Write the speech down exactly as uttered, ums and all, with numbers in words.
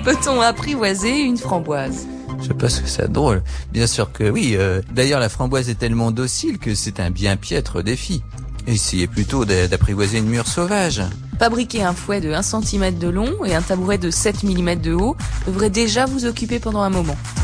Peut-on apprivoiser une framboise ? Je sais pas ce que c'est drôle. Bien sûr que oui. Euh, d'ailleurs, la framboise est tellement docile que c'est un bien piètre défi. Essayez plutôt d'apprivoiser une mûre sauvage. Fabriquer un fouet de un centimètre de long et un tabouret de sept millimètres de haut devrait déjà vous occuper pendant un moment.